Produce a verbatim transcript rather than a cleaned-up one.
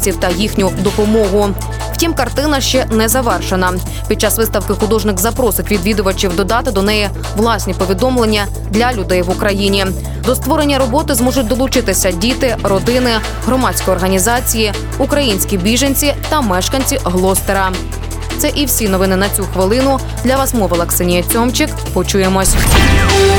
біженців та їхню допомогу. Втім, картина ще не завершена. Під час виставки художник запросить відвідувачів додати до неї власні повідомлення для людей в Україні. До створення роботи зможуть долучитися діти, родини, громадські організації, українські біженці та мешканці Глостера. Це і всі новини на цю хвилину. Для вас мовила Ксенія Цьомчик. Почуємось.